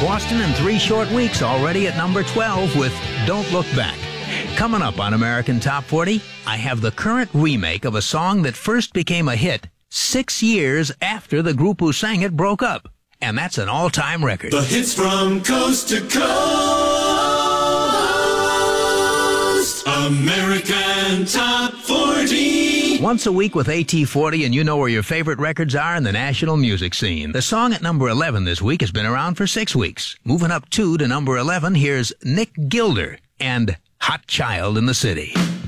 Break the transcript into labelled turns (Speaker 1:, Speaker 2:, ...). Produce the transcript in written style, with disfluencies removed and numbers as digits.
Speaker 1: Boston in 3 short weeks, already at number 12 with Don't Look Back. Coming up on American Top 40, I have the current remake of a song that first became a hit 6 years after the group who sang it broke up. And that's an all-time record.
Speaker 2: The hits from coast to coast. American Top 40.
Speaker 1: Once a week with AT40, and you know where your favorite records are in the national music scene. The song at number 11 this week has been around for 6 weeks. Moving up 2 to number 11, here's Nick Gilder and Hot Child in the City.